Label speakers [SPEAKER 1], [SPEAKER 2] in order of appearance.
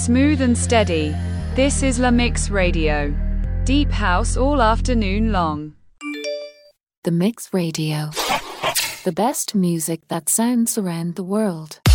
[SPEAKER 1] Smooth and steady. This is La Mix Radio. Deep house all afternoon long.
[SPEAKER 2] The Mix Radio. The best music that sounds around the world.